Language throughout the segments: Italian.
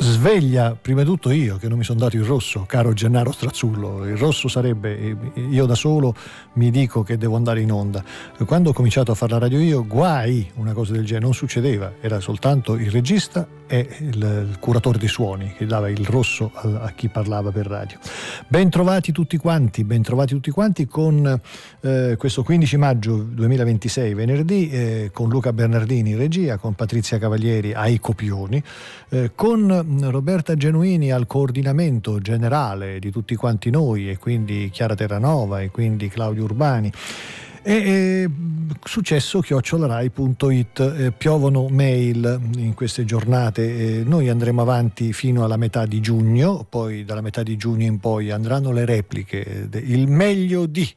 sveglia prima di tutto io che non mi sono dato il rosso, caro Gennaro Strazzullo. Il rosso sarebbe, io da solo mi dico che devo andare in onda. Quando ho cominciato a fare la radio io, guai, una cosa del genere non succedeva, era soltanto il regista e il curatore dei suoni che dava il rosso a chi parlava per radio. Ben trovati tutti quanti con questo 15 maggio 2026 venerdì, con Luca Bernardini in regia, con Patrizia Cavalieri ai copioni, con Roberta Genuini al coordinamento generale di tutti quanti noi, e quindi Chiara Terranova e quindi Claudio Urbani. E successo@rai.it. Piovono mail in queste giornate. Noi andremo avanti fino alla metà di giugno, poi dalla metà di giugno in poi andranno le repliche, il meglio di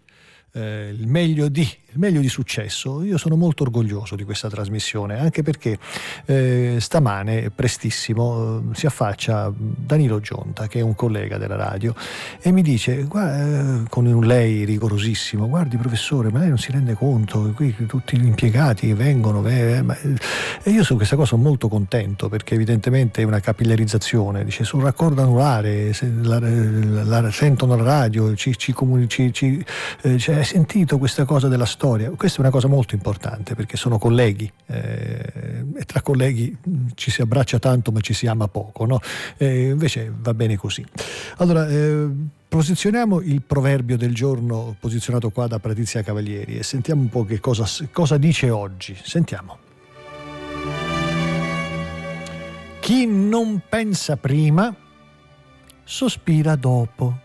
successo. Io sono molto orgoglioso di questa trasmissione, anche perché stamane prestissimo si affaccia Danilo Gionta, che è un collega della radio, e mi dice, con un lei rigorosissimo: guardi professore, ma lei non si rende conto, qui tutti gli impiegati vengono, e io su questa cosa sono molto contento, perché evidentemente è una capillarizzazione. Dice, sul raccordo anulare sentono la radio, hai sentito questa cosa della storia? Questa è una cosa molto importante, perché sono colleghi, e tra colleghi ci si abbraccia tanto ma ci si ama poco, no? Invece va bene così. Allora, posizioniamo il proverbio del giorno posizionato qua da Patrizia Cavalieri e sentiamo un po' che cosa dice oggi. Sentiamo. Chi non pensa prima sospira dopo.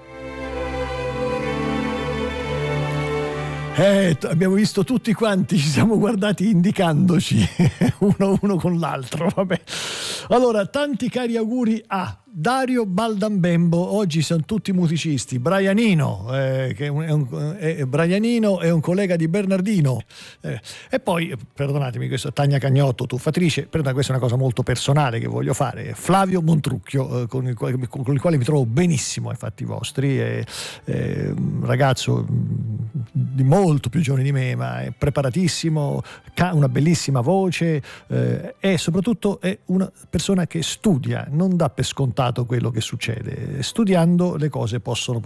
Abbiamo visto tutti quanti, ci siamo guardati indicandoci uno con l'altro, vabbè. Allora, tanti cari auguri a Dario Baldambembo. Oggi sono tutti musicisti. Brianino, Brianino è un collega di Bernardino, e poi, perdonatemi, questa Tania Cagnotto, tuffatrice, questa è una cosa molto personale che voglio fare. Flavio Montrucchio, con il quale mi trovo benissimo ai fatti vostri, è un ragazzo di molto più giovane di me, ma è preparatissimo, una bellissima voce, e soprattutto è una persona che studia, non dà per scontato quello che succede. Studiando le cose possono